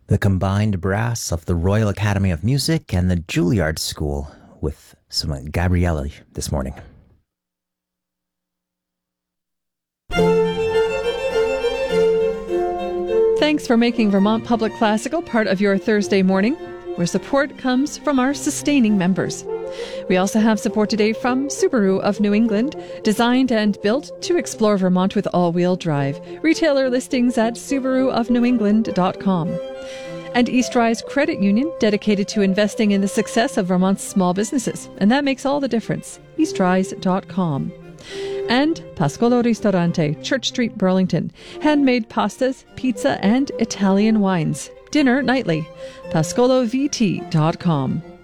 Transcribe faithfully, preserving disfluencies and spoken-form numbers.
The combined brass of the Royal Academy of Music and the Juilliard School with some Gabriele this morning. Thanks for making Vermont Public Classical part of your Thursday morning, where support comes from our sustaining members. We also have support today from Subaru of New England, designed and built to explore Vermont with all-wheel drive. Retailer listings at subaru of new england dot com. And Eastrise Credit Union, dedicated to investing in the success of Vermont's small businesses. And that makes all the difference. eastrise dot com. And Pascolo Ristorante, Church Street, Burlington. Handmade pastas, pizza, and Italian wines. Dinner nightly. pascolo v t dot com.